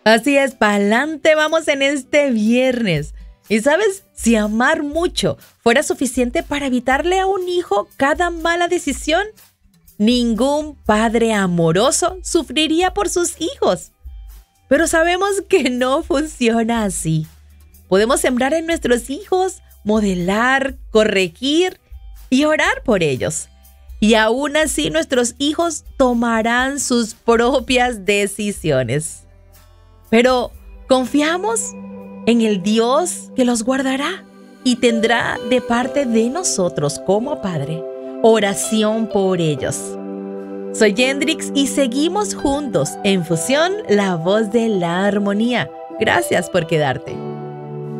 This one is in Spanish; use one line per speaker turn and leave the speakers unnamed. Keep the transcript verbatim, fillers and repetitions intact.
Así es, pa'lante vamos en este viernes. Y sabes, si amar mucho fuera suficiente para evitarle a un hijo cada mala decisión, ningún padre amoroso sufriría por sus hijos. Pero sabemos que no funciona así. Podemos sembrar en nuestros hijos, modelar, corregir y orar por ellos. Y aún así nuestros hijos tomarán sus propias decisiones. Pero confiamos en el Dios que los guardará y tendrá de parte de nosotros como Padre oración por ellos. Soy Yendrix y seguimos juntos en Fusión, la voz de la armonía. Gracias por quedarte.